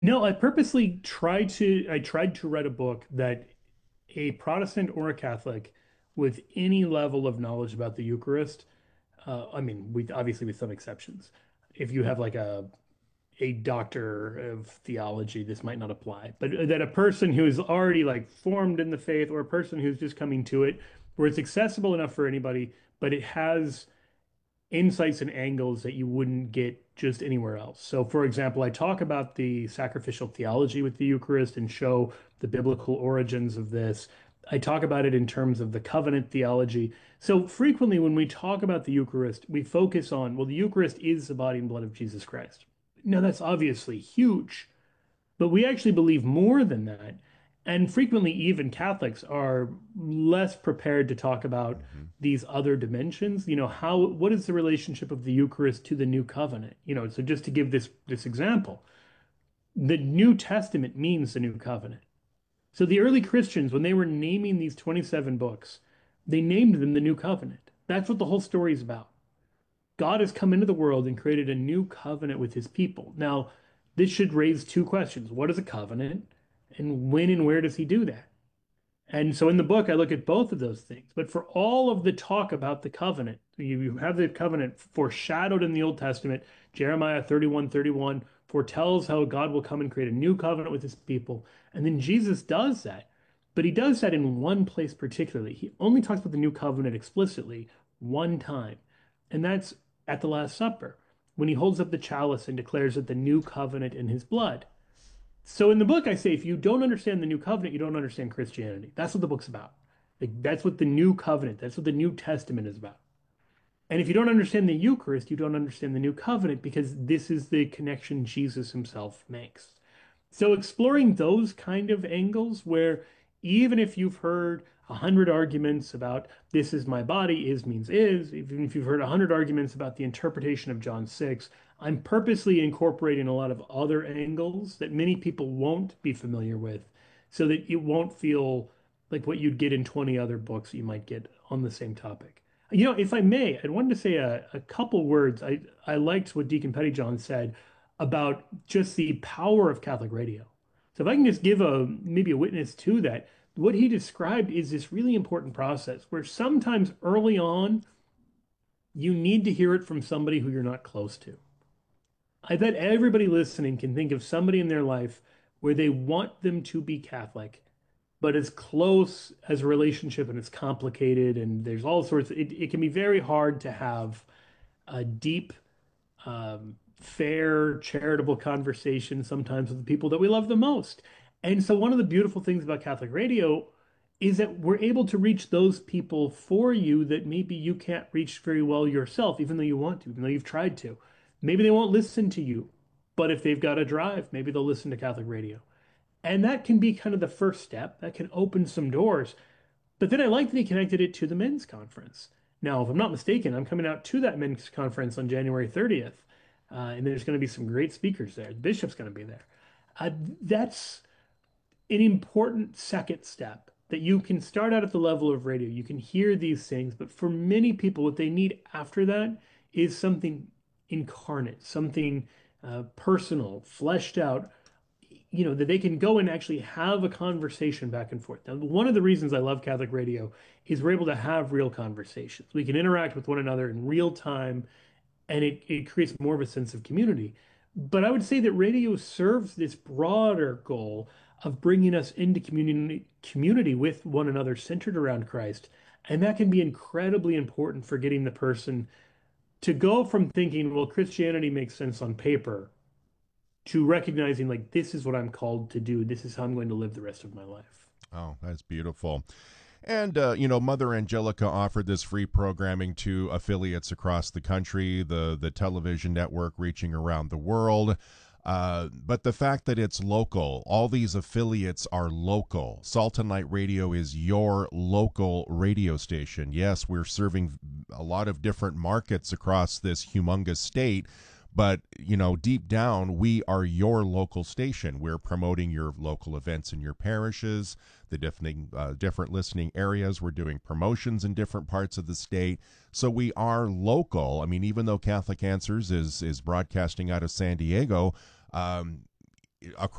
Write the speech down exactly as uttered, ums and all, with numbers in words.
No, I purposely tried to I tried to write a book that a Protestant or a Catholic with any level of knowledge about the Eucharist, uh, I mean, we obviously with some exceptions. If you have like a a doctor of theology, this might not apply, but that a person who is already like formed in the faith or a person who's just coming to it, where it's accessible enough for anybody, but it has insights and angles that you wouldn't get just anywhere else. So, for example, I talk about the sacrificial theology with the Eucharist and show the biblical origins of this. I talk about it in terms of the covenant theology. So, frequently when we talk about the Eucharist, we focus on, well, the Eucharist is the body and blood of Jesus Christ. Now, that's obviously huge, but we actually believe more than that. And frequently, even Catholics are less prepared to talk about Hmm. these other dimensions. You know, how, what is the relationship of the Eucharist to the New Covenant? You know, so just to give this this example, the New Testament means the New Covenant. So the early Christians, when they were naming these twenty-seven books, they named them the New Covenant. That's what the whole story is about. God has come into the world and created a new covenant with his people. Now, this should raise two questions. What is a covenant? And when and where does he do that? And so in the book, I look at both of those things. But for all of the talk about the covenant, you, you have the covenant foreshadowed in the Old Testament. Jeremiah thirty-one thirty-one foretells how God will come and create a new covenant with his people. And then Jesus does that. But he does that in one place particularly. He only talks about the new covenant explicitly one time. And that's at the Last Supper, when he holds up the chalice and declares that the new covenant in his blood. So in the book, I say if you don't understand the new covenant, you don't understand Christianity. That's what the book's about. Like, that's what the new covenant, that's what the New Testament is about. And if you don't understand the Eucharist, you don't understand the new covenant because this is the connection Jesus himself makes. So exploring those kind of angles where even if you've heard a hundred arguments about this is my body, is means is, even if you've heard a hundred arguments about the interpretation of John six, I'm purposely incorporating a lot of other angles that many people won't be familiar with so that it won't feel like what you'd get in twenty other books you might get on the same topic. You know, if I may, I wanted to say a, a couple words. I, I liked what Deacon Pettyjohn said about just the power of Catholic radio. So if I can just give a maybe a witness to that, what he described is this really important process where sometimes early on you need to hear it from somebody who you're not close to. I bet everybody listening can think of somebody in their life where they want them to be Catholic, but it's close as a relationship and it's complicated and there's all sorts. It, it can be very hard to have a deep um, fair, charitable conversation sometimes with the people that we love the most. And so, one of the beautiful things about Catholic radio is that we're able to reach those people for you that maybe you can't reach very well yourself, even though you want to, even though you've tried to. Maybe they won't listen to you, but if they've got a drive, maybe they'll listen to Catholic radio. And that can be kind of the first step. That can open some doors. But then I like that he connected it to the men's conference. Now, if I'm not mistaken, I'm coming out to that men's conference on January thirtieth. Uh, and there's going to be some great speakers there. The bishop's going to be there. Uh, that's an important second step that you can start out at the level of radio. You can hear these things, but for many people, what they need after that is something incarnate, something uh, personal, fleshed out, you know, that they can go and actually have a conversation back and forth. Now, one of the reasons I love Catholic radio is we're able to have real conversations. We can interact with one another in real time, and it, it creates more of a sense of community. But I would say that radio serves this broader goal of bringing us into community community with one another centered around Christ. And that can be incredibly important for getting the person to go from thinking, well, Christianity makes sense on paper to recognizing like this is what I'm called to do. This is how I'm going to live the rest of my life. Oh, that's beautiful. And, uh, you know, Mother Angelica offered this free programming to affiliates across the country, the, the television network reaching around the world. Uh, but the fact that it's local, all these affiliates are local. Salt and Light Radio is your local radio station. Yes, we're serving a lot of different markets across this humongous state, but, you know, deep down, we are your local station. We're promoting your local events in your parishes, the different, uh, different listening areas. We're doing promotions in different parts of the state. So we are local. I mean, even though Catholic Answers is, is broadcasting out of San Diego, um, across